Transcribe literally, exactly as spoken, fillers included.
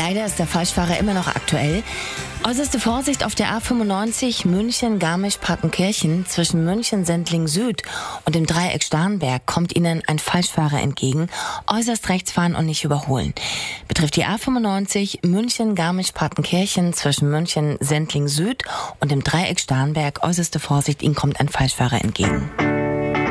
Leider ist der Falschfahrer immer noch aktuell. Äußerste Vorsicht auf der A fünfundneunzig München-Garmisch-Partenkirchen. Zwischen München-Sendling-Süd und dem Dreieck Starnberg kommt Ihnen ein Falschfahrer entgegen. Äußerst rechts fahren und nicht überholen. Betrifft die A fünfundneunzig München-Garmisch-Partenkirchen zwischen München-Sendling-Süd und dem Dreieck Starnberg. Äußerste Vorsicht, Ihnen kommt ein Falschfahrer entgegen.